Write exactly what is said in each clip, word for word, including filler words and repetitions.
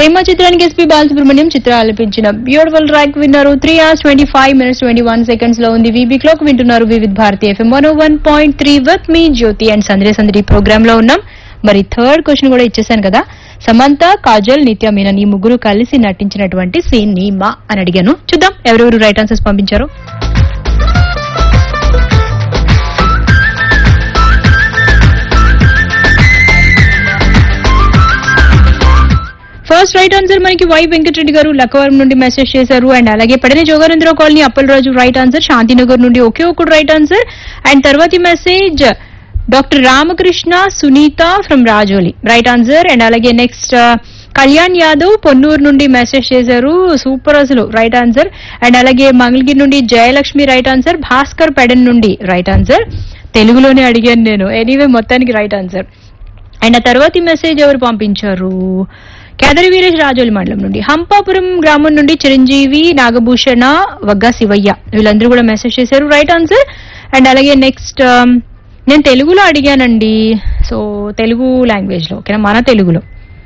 ప్రేమ చిత్రానికి ఎస్పీ బాలసుబ్రహ్మణ్యం చిత్ర ఆలపించిన beautiful track విన్నారు. Three hours twenty five minutes twenty one seconds లో ఉంది. వీబీ క్లాక్ వింటున్నారు Vividh Bharati FM one one point three with me Jyothi and సందడి సందడి ప్రోగ్రామ్ లో ఉన్నాం. మరి థర్డ్ క్వశ్చన్ కూడా ఇచ్చేసాను కదా. సమంత, కాజల్, నిత్య మీనన్ ఈ ముగ్గురు కలిసి నటించినటువంటి సినిమా అని అడిగాను. చూద్దాం ఎవరెవరు రైట్ ఆన్సర్స్ పంపించారు. ఫస్ట్ రైట్ ఆన్సర్ మనకి వై వెంకటరెడ్డి గారు లక్కవరం నుండి మెసేజ్ చేశారు. అండ్ అలాగే పడనే Jogananda Rao colony Appalaraju right answer. Shantinagar నుండి ఒకే ఒకటి రైట్ ఆన్సర్. అండ్ తర్వాతి message doctor Ramakrishna Sunitha from Rajoli right answer. And అలాగే నెక్స్ట్ కళ్యాణ్ యాదవ్ పొన్నూరు నుండి మెసేజ్ చేశారు. సూపర్ అసలు రైట్ ఆన్సర్. అండ్ అలాగే మంగళగిరి నుండి జయలక్ష్మి రైట్ ఆన్సర్. భాస్కర్ పెడన్ నుండి రైట్ ఆన్సర్. తెలుగులోనే అడిగాను నేను. ఎనీవే మొత్తానికి రైట్ ఆన్సర్. అండ్ ఆ తర్వాతి మెసేజ్ ఎవరు పంపించారు? కేదరి వీరేష్ రాజోలి మండలం నుండి. హంపాపురం గ్రామం నుండి చిరంజీవి, నాగభూషణ, వగ్గా శివయ్య వీళ్ళందరూ కూడా మెసేజ్ చేశారు రైట్ ఆన్సర్. అండ్ అలాగే నెక్స్ట్ నేను తెలుగులో అడిగానండి. సో తెలుగు లాంగ్వేజ్ లో ఓకేనా, మన తెలుగులో.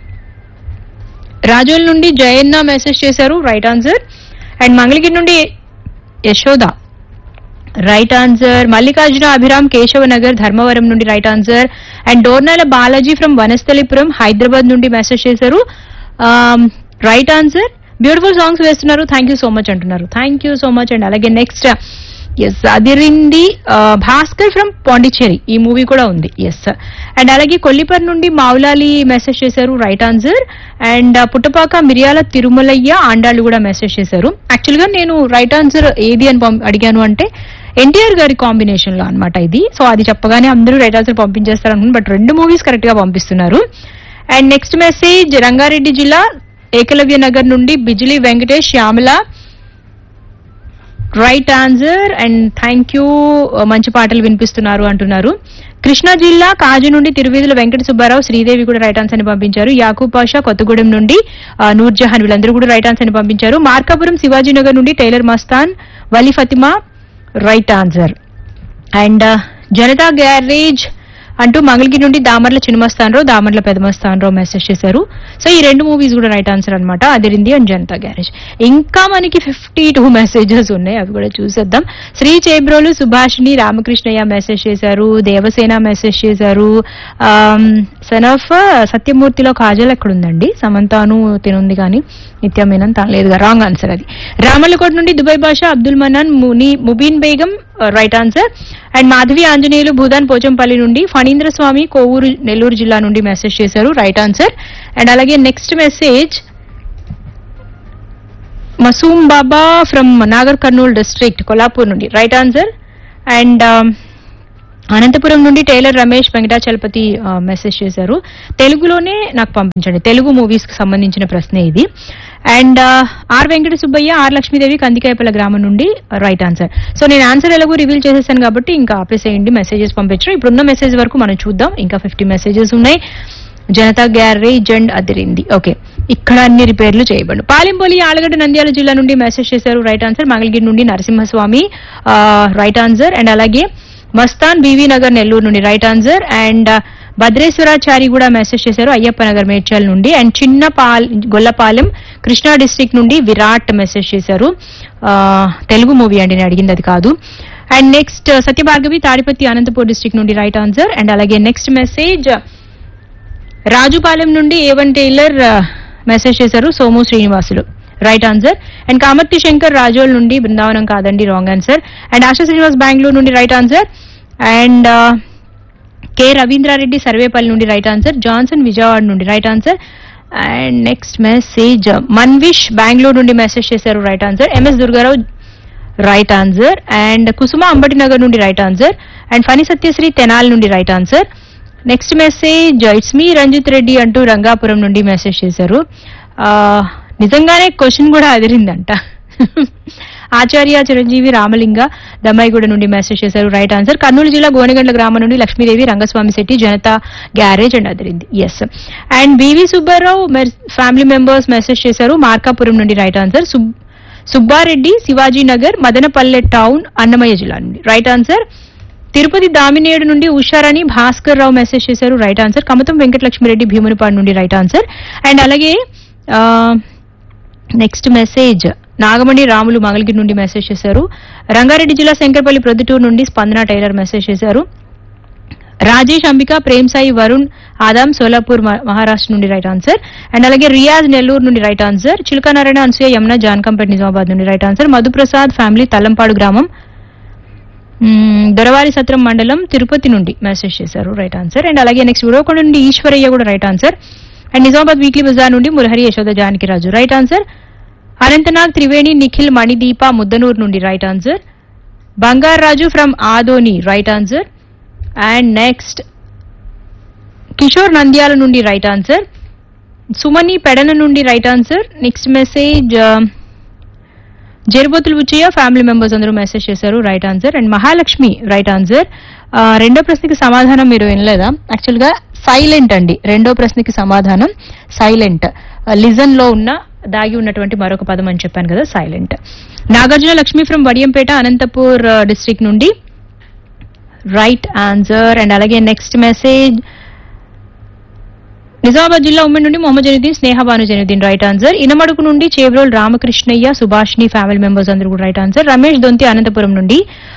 రాజోల్ నుండి జయన్న మెసేజ్ చేశారు రైట్ ఆన్సర్. అండ్ మంగళగిరి నుండి యశోద రైట్ ఆన్సర్. మల్లికార్జున అభిరామ్ కేశవనగర్ ధర్మవరం నుండి right answer. And Dornala Balaji from Vanasthalipuram Hyderabad నుండి మెసేజ్ చేశారు రైట్ ఆన్సర్. బ్యూటిఫుల్ సాంగ్స్ వేస్తున్నారు, థ్యాంక్ యూ సో మచ్ అంటున్నారు. Thank you so much. And అలాగే next yes Adirindi Bhaskar from Pondicherry ఈ మూవీ కూడా ఉంది. ఎస్. అండ్ అలాగే కొల్లిపర్ నుండి మావులాలి మెసేజ్ చేశారు రైట్ ఆన్సర్. అండ్ పుట్టపాక మిరియాల తిరుమలయ్య ఆండాళ్ళు కూడా మెసేజ్ చేశారు. యాక్చువల్ గా నేను రైట్ ఆన్సర్ ఏది అని అడిగాను అంటే ఎన్టీఆర్ గారి కాంబినేషన్ లో అనమాట ఇది. సో అది చెప్పగానే అందరూ రైట్ ఆన్సర్ పంపించేస్తారు అనుకున్నాను, బట్ రెండు మూవీస్ కరెక్ట్ గా పంపిస్తున్నారు. అండ్ నెక్స్ట్ మెసేజ్ రంగారెడ్డి జిల్లా ఏకలవ్య నగర్ నుండి Bijli Venkatesh Shyamala right answer. And thank you మంచి పాటలు వినిపిస్తున్నారు అంటున్నారు. కృష్ణా జిల్లా కాజు నుండి తిరువీధుల వెంకట సుబ్బారావు శ్రీదేవి కూడా రైట్ ఆన్సర్ ని పంపించారు. యాకూబ్ పాషా కొత్తగూడెం నుండి నూర్జహాన్ వీళ్ళందరూ కూడా రైట్ ఆన్సర్ ని పంపించారు. మార్కాపురం శివాజీనగర్ నుండి tailor Mastan Vali Fatima right answer. And Janata garage అంటూ మంగళగిరి నుండి దామర్ల చిన్నమస్తానరావు దామర్ల పెదమస్తానరావు మెసేజ్ చేశారు. సో ఈ రెండు మూవీస్ కూడా రైట్ ఆన్సర్ అనమాట, అదిరింది అండ్ జనతా గ్యారేజ్. ఇంకా మనకి ఫిఫ్టీ టూ మెసేజెస్ ఉన్నాయి, అవి కూడా చూసేద్దాం. శ్రీ చేబ్రోలు సుభాషిణి రామకృష్ణయ్య మెసేజ్ చేశారు. దేవసేన మెసేజ్ చేశారు. సన్ ఆఫ్ సత్యమూర్తిలో కాజల్ ఎక్కడుందండి? సమంతాను తినుంది కానీ నిత్య మీనన్ తన లేదుగా, రాంగ్ ఆన్సర్ అది. రామల్లకోట నుండి Dubai Basha Abdul Mannan Muni Mubeen Begum right answer. And Madhavi Anjaneyulu Bhoodan Pochampally నుండి ఫణీంద్ర స్వామి కోవూరు నెల్లూరు జిల్లా నుండి మెసేజ్ చేశారు రైట్ ఆన్సర్. అండ్ అలాగే next message Masoom Baba from Nagar Kurnool district Kollapur నుండి రైట్ ఆన్సర్. అండ్ అనంతపురం నుండి టైలర్ రమేష్ వెంకటాచలపతి మెసేజ్ చేశారు. తెలుగులోనే నాకు పంపించండి, తెలుగు మూవీస్ కి సంబంధించిన ప్రశ్న ఇది. And are Venkata Subbaiah are Lakshmidevi Kandikayapalli గ్రామం నుండి రైట్ ఆన్సర్. సో నేను ఆన్సర్ ఎలాగో రివీల్ చేసేసాను కాబట్టి ఇంకా ఆపేసేయండి, మెసేజెస్ పంపించడం. ఇప్పుడున్న మెసేజ్ వరకు మనం చూద్దాం, ఇంకా ఫిఫ్టీ మెసేజెస్ ఉన్నాయి. Janata garage and Adirindi. Okay, ఇక్కడ అన్ని రిపేర్లు చేయబడు. పాలెంపల్లి ఆలగడ్డ నంద్యాల జిల్లా నుండి మెసేజ్ చేశారు రైట్ ఆన్సర్. మంగళగిరి నుండి నరసింహస్వామి రైట్ ఆన్సర్. అండ్ అలాగే మస్తాన్ బీవీ నగర్ నెల్లూరు నుండి రైట్ ఆన్సర్. అండ్ భద్రేశ్వరాచారి కూడా మెసేజ్ చేశారు అయ్యప్ప నగర్ మేడ్చల్ నుండి. అండ్ చిన్న పాల్ గొల్లపాలెం కృష్ణా డిస్ట్రిక్ట్ నుండి విరాట్ మెసేజ్ చేశారు. తెలుగు మూవీ అండి నేను అడిగింది, అది కాదు. And next Satya Bhargavi Tadipatri Anantapur district నుండి రైట్ ఆన్సర్. అండ్ అలాగే నెక్స్ట్ మెసేజ్ రాజుపాలెం నుండి ఏవన్ టైలర్ మెసేజ్ చేశారు Somu Srinivasulu right answer. And Kamarthi Shankar Razole నుండి బృందావనం కాదండి wrong answer. And ASHA Srinivas Bengaluru నుండి right answer. And K Ravindra Reddy Sarvepalli నుండి రైట్ ఆన్సర్. జాన్సన్ విజయవాడ నుండి right answer. And next message Manvish Bengaluru నుండి మెసేజ్ చేశారు right answer. MS Durgarao right answer. And కుసుమ అంబటి నగర్ నుండి right answer. And Phani Satyasri Tenali నుండి right answer. Next message it's me Ranjith Reddy అంటూ రంగాపురం నుండి message చేశారు. నిజంగానే క్వశ్చన్ కూడా అదిరిందంట. ఆచార్య చిరంజీవి రామలింగ దమ్మాయిగూడ నుండి మెసేజ్ చేశారు రైట్ ఆన్సర్. కర్నూలు జిల్లా గోనెగండ్ల గ్రామం నుండి Lakshmidevi Rangaswamy Shetty Janata garage and Adirindi. Yes. And BV Subbarao family members message చేశారు మార్కాపురం నుండి right answer. Subbareddy Shivaji Nagar Madanapalle town Annamayya జిల్లా నుండి రైట్ ఆన్సర్. తిరుపతి దామినేడు నుండి ఉషారాణి భాస్కర్ రావు మెసేజ్ చేశారు రైట్ ఆన్సర్. కమతం వెంకటలక్ష్మిరెడ్డి భీమునిపాడు నుండి రైట్ ఆన్సర్. అండ్ అలాగే నెక్స్ట్ మెసేజ్ నాగమణి రాములు మంగళగిరి నుండి మెసేజ్ చేశారు. రంగారెడ్డి జిల్లా శంకర్పల్లి ప్రొద్దుటూరు నుండి స్పందన టైలర్ మెసేజ్ చేశారు. రాజేష్ అంబిక ప్రేమ్ సాయి వరుణ్ ఆదాం సోలాపూర్ మహారాష్ట్ర నుండి రైట్ ఆన్సర్. అండ్ అలాగే రియాజ్ నెల్లూరు నుండి రైట్ ఆన్సర్. చిలకనారాయణ అనసూయ యమున జాన్కంపేట్ నిజామాబాద్ నుండి right answer. Madhu Prasad family Tallampadu గ్రామం దొరవారి సత్రం మండలం తిరుపతి నుండి మెసేజ్ చేశారు రైట్ ఆన్సర్. అండ్ అలాగే నెక్స్ట్ ఉరవకొండ నుండి ఈశ్వరయ్య కూడా right answer. And Nizamabad weekly Bazar నుండి మురహరి యశోద జానకి రాజు రైట్ ఆన్సర్. అనంతనాగ్ త్రివేణి నిఖిల్ మణిదీప ముద్దనూరు నుండి right answer. Bangarraju from Adoni right answer. And next Kishore Nandyal నుండి రైట్ ఆన్సర్. సుమని పెడన నుండి right answer. Next message జెరుబోతులు Buchaiah family members అందరూ మెసేజ్ చేశారు right answer. And Mahalakshmi right answer. రెండో ప్రశ్నకి సమాధానం మీరు వినలేదా? యాక్చువల్ గా సైలెంట్ అండి. రెండో ప్రశ్నకి సమాధానం సైలెంట్. లిజన్ లో ఉన్న దాగి ఉన్నటువంటి మరొక పదం అని చెప్పాను కదా, silent. Nagarjuna Lakshmi from Vadiyampeta Anantapur district నుండి రైట్ ఆన్సర్. అండ్ అలాగే నెక్స్ట్ మెసేజ్ నిజామాబాద్ జిల్లా ఉమ్మడి నుండి మొహమ్మద్ జైనుద్దీన్ స్నేహ భాను జైనుద్దీన్ రైట్ ఆన్సర్. ఇనమడుగు నుండి చేబ్రోల్ రామకృష్ణయ్య సుభాష్ని ఫ్యామిలీ మెంబర్స్ అందరూ కూడా రైట్ ఆన్సర్. రమేష్ దొంతి అనంతపురం నుండి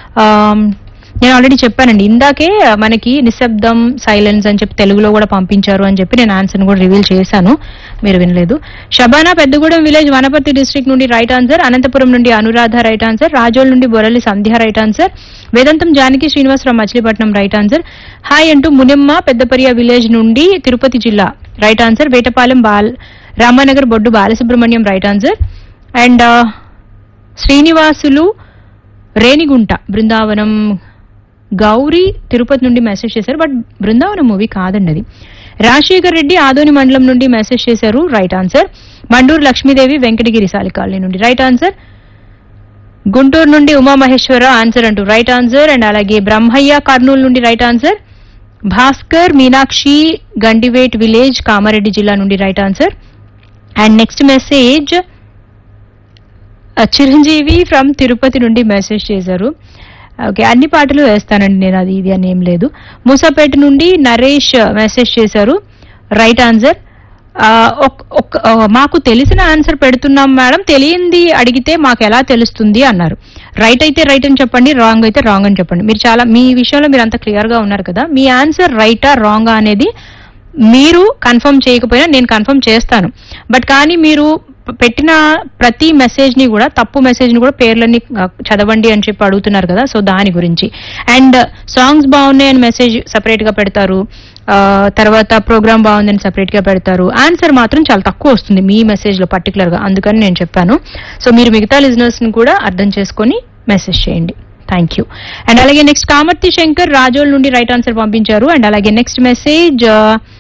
నేను ఆల్రెడీ చెప్పానండి ఇందాకే మనకి నిశ్శబ్దం సైలెన్స్ అని చెప్పి తెలుగులో కూడా పంపించారు అని చెప్పి నేను ఆన్సర్ కూడా రివీల్ చేశాను, మీరు వినలేదు. షబానా పెద్దగూడెం విలేజ్ వనపర్తి డిస్ట్రిక్ట్ నుండి రైట్ ఆన్సర్. అనంతపురం నుండి అనురాధ రైట్ ఆన్సర్. రాజోల్ నుండి బొరలి సంధ్య రైట్ ఆన్సర్. వేదాంతం Janaki Srinivasarao Machilipatnam right answer. Hi అంటూ మునిమ్మ పెద్దపరియా విలేజ్ నుండి తిరుపతి జిల్లా right answer. Vetapalem ball Ramanagar Boddu Balasubrahmanyam right answer. And Srinivasulu Renigunta Brindavanam Gauri Tirupati నుండి మెసేజ్ చేశారు, బట్ బృందావనం మూవీ కాదండి అది. రాజశేఖర్ రెడ్డి ఆదోని మండలం నుండి మెసేజ్ చేశారు రైట్ ఆన్సర్. మండూరు లక్ష్మీదేవి వెంకటగిరి సాలికాలనీ నుండి రైట్ ఆన్సర్. గుంటూరు నుండి ఉమామహేశ్వర ఆన్సర్ అంటూ రైట్ ఆన్సర్. అండ్ అలాగే బ్రహ్మయ్య కర్నూలు నుండి right answer. Bhaskar Meenakshi Gandivet village Kamareddy జిల్లా నుండి right answer. And next message Chiranjeevi from Tirupati నుండి మెసేజ్ చేశారు. ఓకే, అన్ని పాటలు వేస్తానండి నేను, అది ఇది అని ఏం లేదు. మూసాపేట నుండి నరేష్ మెసేజ్ చేశారు రైట్ ఆన్సర్. మాకు తెలిసిన ఆన్సర్ పెడుతున్నాం మేడం, తెలియంది అడిగితే మాకు ఎలా తెలుస్తుంది అన్నారు. రైట్ అయితే రైట్ అని చెప్పండి, రాంగ్ అయితే రాంగ్ అని చెప్పండి. మీరు చాలా మీ విషయంలో మీరు అంత క్లియర్ గా ఉన్నారు కదా, మీ ఆన్సర్ రైటా రాంగా అనేది మీరు కన్ఫర్మ్ చేయకపోయినా నేను కన్ఫర్మ్ చేస్తాను. బట్ కానీ మీరు పెట్టిన ప్రతి మెసేజ్ ని కూడా తప్పు మెసేజ్ ని కూడా పేర్లన్నీ చదవండి అని చెప్పి అడుగుతున్నారు కదా, సో దాని గురించి. అండ్ సాంగ్స్ బాగున్నాయని మెసేజ్ సపరేట్ గా పెడతారు, తర్వాత ప్రోగ్రామ్ బాగుందని సపరేట్ గా పెడతారు. ఆన్సర్ మాత్రం చాలా తక్కువ వస్తుంది మీ మెసేజ్ లో పర్టికులర్ గా, అందుకని నేను చెప్పాను. సో మీరు మిగతా లిజనర్స్ ని కూడా అర్థం చేసుకొని మెసేజ్ చేయండి. Thank you. అండ్ అలాగే నెక్స్ట్ కామర్తి శంకర్ రాజోల్ నుండి రైట్ ఆన్సర్ పంపించారు. అండ్ అలాగే నెక్స్ట్ మెసేజ్